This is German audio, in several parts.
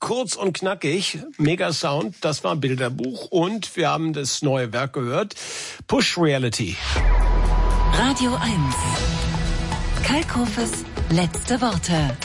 kurz und knackig, mega Sound, das war Bilderbuch und wir haben das neue Werk gehört, Push Reality. Radio 1. Kalkhofes letzte Worte.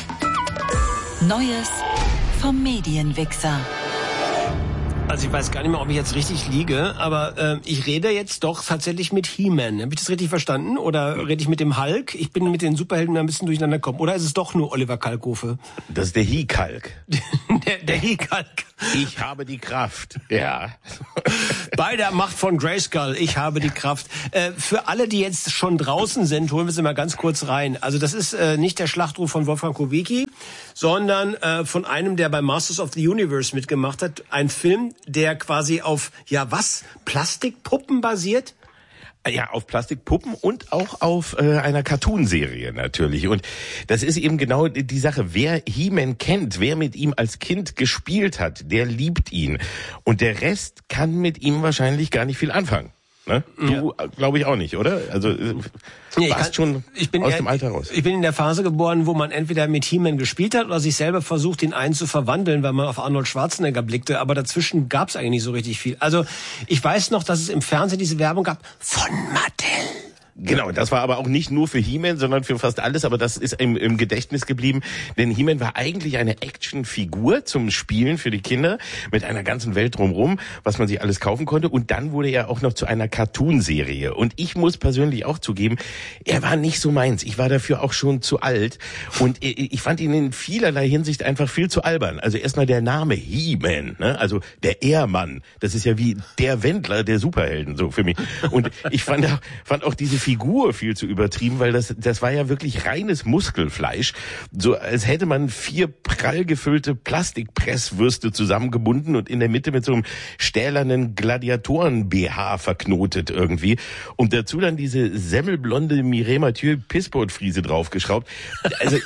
Neues vom Medienwichser. Also ich weiß gar nicht mehr, ob ich jetzt richtig liege, aber ich rede jetzt doch tatsächlich mit He-Man. Habe ich das richtig verstanden? Oder rede ich mit dem Hulk? Ich bin mit den Superhelden ein bisschen durcheinander gekommen. Oder ist es doch nur Oliver Kalkofe? Das ist der He-Kalk. der He-Kalk. Ich habe die Kraft. Ja. Bei der Macht von Grayskull, ich habe die Kraft. Für alle, die jetzt schon draußen sind, holen wir sie mal ganz kurz rein. Also das ist nicht der Schlachtruf von Wolfgang Kubicki, sondern von einem, der bei Masters of the Universe mitgemacht hat. Ein Film, der quasi auf, Plastikpuppen basiert? Ja, auf Plastikpuppen und auch auf einer Cartoonserie natürlich. Und das ist eben genau die Sache. Wer He-Man kennt, wer mit ihm als Kind gespielt hat, der liebt ihn. Und der Rest kann mit ihm wahrscheinlich gar nicht viel anfangen. Ne? Du, glaube ich, auch nicht, oder? Also warst schon aus dem Alter raus. Ich bin in der Phase geboren, wo man entweder mit He-Man gespielt hat oder sich selber versucht, den einen zu verwandeln, weil man auf Arnold Schwarzenegger blickte. Aber dazwischen gab es eigentlich nicht so richtig viel. Also ich weiß noch, dass es im Fernsehen diese Werbung gab von Mattel. Genau, das war aber auch nicht nur für He-Man, sondern für fast alles, aber das ist im Gedächtnis geblieben, denn He-Man war eigentlich eine Actionfigur zum Spielen für die Kinder mit einer ganzen Welt drumherum, was man sich alles kaufen konnte, und dann wurde er auch noch zu einer Cartoonserie, und ich muss persönlich auch zugeben, er war nicht so meins, ich war dafür auch schon zu alt und ich fand ihn in vielerlei Hinsicht einfach viel zu albern. Also erstmal der Name He-Man, ne? Also der Ehrmann, das ist ja wie der Wendler der Superhelden, so für mich, und ich fand auch diese Figur viel zu übertrieben, weil das war ja wirklich reines Muskelfleisch. So als hätte man 4 prall gefüllte Plastikpresswürste zusammengebunden und in der Mitte mit so einem stählernen Gladiatoren-BH verknotet irgendwie. Und dazu dann diese semmelblonde Mireille Mathieu Pissport-Friese draufgeschraupt. Also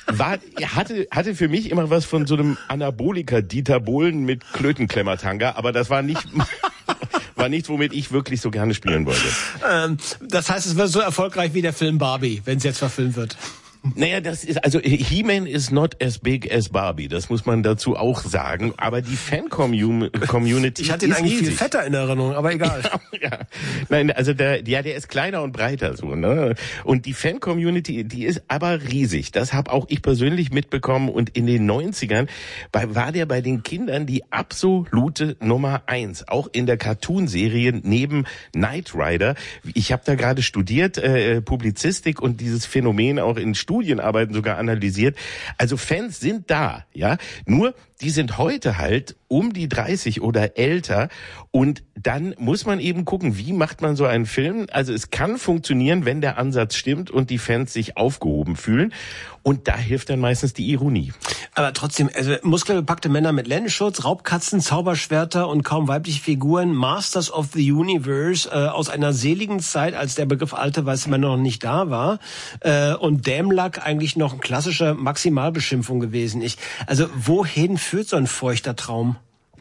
hatte für mich immer was von so einem Anabolika Dieter Bohlen mit Klötenklemmertanga, aber das war nicht... war nichts, womit ich wirklich so gerne spielen wollte. Das heißt, es wird so erfolgreich wie der Film Barbie, wenn es jetzt verfilmt wird. Naja, das ist, also He-Man is not as big as Barbie, das muss man dazu auch sagen, aber die Fan-Community ich hatte ihn eigentlich viel fetter in Erinnerung, aber egal. Ja. Nein, also der ist kleiner und breiter so, ne? Und die Fan-Community, die ist aber riesig, das habe auch ich persönlich mitbekommen, und in den 90ern war der bei den Kindern die absolute Nummer 1, auch in der Cartoonserie neben Knight Rider. Ich habe da gerade studiert, Publizistik, und dieses Phänomen auch in Studienarbeiten sogar analysiert. Also Fans sind da, ja. Nur, die sind heute halt um die 30 oder älter, und dann muss man eben gucken, wie macht man so einen Film. Also es kann funktionieren, wenn der Ansatz stimmt und die Fans sich aufgehoben fühlen, und da hilft dann meistens die Ironie. Aber trotzdem, also muskelbepackte Männer mit Lendenschutz, Raubkatzen, Zauberschwerter und kaum weibliche Figuren, Masters of the Universe, aus einer seligen Zeit, als der Begriff alte weiße Männer noch nicht da war, und Dämlack eigentlich noch ein klassischer Maximalbeschimpfung gewesen. Also wohin führt so ein feuchter Traum?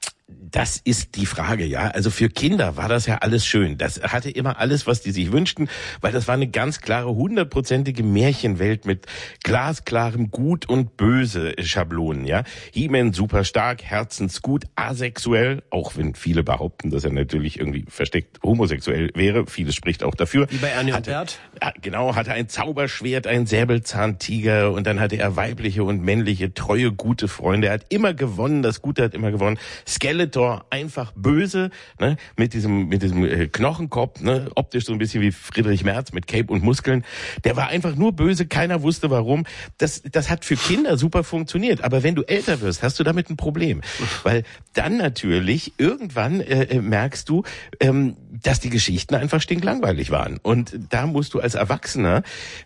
Das ist die Frage, ja. Also für Kinder war das ja alles schön. Das hatte immer alles, was die sich wünschten, weil das war eine ganz klare, 100%ige Märchenwelt mit glasklarem Gut und Böse Schablonen, ja. He-Man super stark, herzensgut, asexuell, auch wenn viele behaupten, dass er natürlich irgendwie versteckt homosexuell wäre. Vieles spricht auch dafür. Wie bei Ernie und Bert? Ja, genau, hatte ein Zauberschwert, ein Säbelzahntiger, und dann hatte er weibliche und männliche, treue, gute Freunde. Er hat immer gewonnen, das Gute hat immer gewonnen. Skeletor, einfach böse, ne, mit diesem Knochenkopf, ne, optisch so ein bisschen wie Friedrich Merz mit Cape und Muskeln. Der war einfach nur böse, keiner wusste warum. Das hat für Kinder super funktioniert, aber wenn du älter wirst, hast du damit ein Problem, weil dann natürlich irgendwann merkst du, dass die Geschichten einfach stinklangweilig waren, und da musst du als Erwachsener,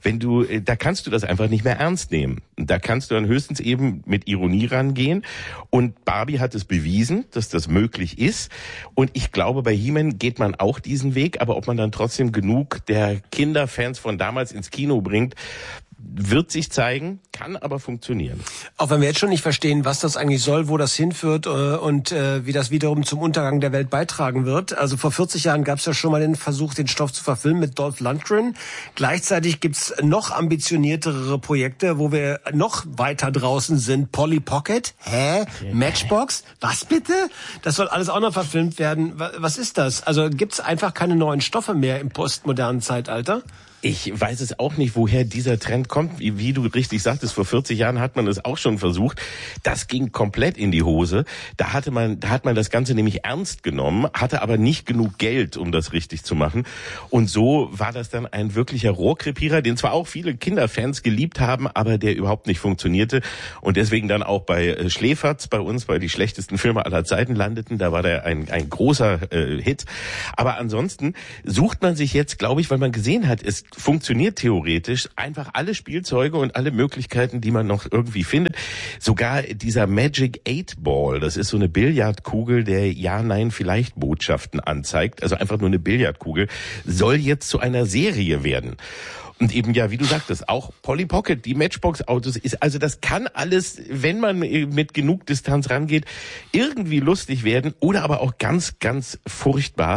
da kannst du das einfach nicht mehr ernst nehmen. Da kannst du dann höchstens eben mit Ironie rangehen, und Barbie hat es bewiesen, dass das möglich ist, und ich glaube, bei He-Man geht man auch diesen Weg, aber ob man dann trotzdem genug der Kinderfans von damals ins Kino bringt, Wird sich zeigen, kann aber funktionieren. Auch wenn wir jetzt schon nicht verstehen, was das eigentlich soll, wo das hinführt und wie das wiederum zum Untergang der Welt beitragen wird. Also vor 40 Jahren gab es ja schon mal den Versuch, den Stoff zu verfilmen mit Dolph Lundgren. Gleichzeitig gibt's noch ambitioniertere Projekte, wo wir noch weiter draußen sind. Polly Pocket? Matchbox? Was bitte? Das soll alles auch noch verfilmt werden. Was ist das? Also gibt's einfach keine neuen Stoffe mehr im postmodernen Zeitalter? Ich weiß es auch nicht, woher dieser Trend kommt. Wie du richtig sagtest, vor 40 Jahren hat man es auch schon versucht. Das ging komplett in die Hose. Da hat man das Ganze nämlich ernst genommen, hatte aber nicht genug Geld, um das richtig zu machen. Und so war das dann ein wirklicher Rohrkrepierer, den zwar auch viele Kinderfans geliebt haben, aber der überhaupt nicht funktionierte. Und deswegen dann auch bei Schläferz bei uns, bei die schlechtesten Filme aller Zeiten landeten. Da war der ein großer Hit. Aber ansonsten sucht man sich jetzt, glaube ich, weil man gesehen hat, es funktioniert theoretisch einfach alle Spielzeuge und alle Möglichkeiten, die man noch irgendwie findet. Sogar dieser Magic 8 Ball, das ist so eine Billardkugel, der Ja, Nein, Vielleicht Botschaften anzeigt. Also einfach nur eine Billardkugel, soll jetzt zu einer Serie werden. Und eben, ja, wie du sagtest, auch Polly Pocket, die Matchbox-Autos, also das kann alles, wenn man mit genug Distanz rangeht, irgendwie lustig werden oder aber auch ganz, ganz furchtbar.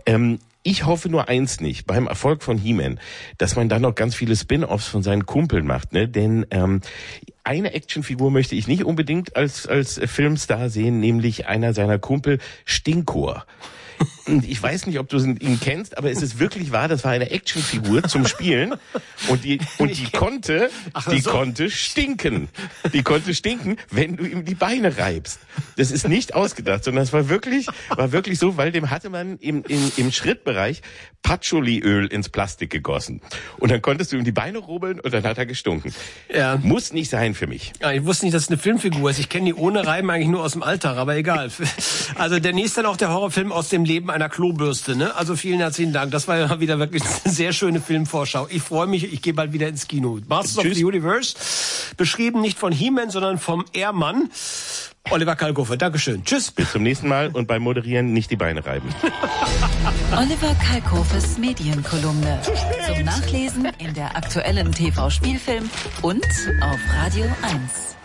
Ich hoffe nur eins nicht, beim Erfolg von He-Man, dass man dann noch ganz viele Spin-Offs von seinen Kumpeln macht, ne? Denn eine Actionfigur möchte ich nicht unbedingt als Filmstar sehen, nämlich einer seiner Kumpel, Stinkor. Und ich weiß nicht, ob du ihn kennst, aber es ist wirklich wahr, das war eine Actionfigur zum Spielen und die konnte stinken. Die konnte stinken, wenn du ihm die Beine reibst. Das ist nicht ausgedacht, sondern es war wirklich so, weil dem hatte man im Schrittbereich Patchouli-Öl ins Plastik gegossen. Und dann konntest du ihm die Beine rubbeln und dann hat er gestunken. Ja. Muss nicht sein für mich. Ja, ich wusste nicht, dass es eine Filmfigur ist. Ich kenne die ohne Reiben eigentlich nur aus dem Alltag, aber egal. Also der nächste dann auch der Horrorfilm aus dem Leben einer Klobürste, ne? Also vielen herzlichen Dank. Das war ja wieder wirklich eine sehr schöne Filmvorschau. Ich freue mich, ich gehe bald wieder ins Kino. Masters of the Universe, beschrieben nicht von He-Man, sondern vom Ehrmann. Oliver Kalkofe, Dankeschön. Tschüss. Bis zum nächsten Mal und beim Moderieren nicht die Beine reiben. Oliver Kalkofes Medienkolumne. Zum Nachlesen in der aktuellen TV-Spielfilm und auf Radio 1.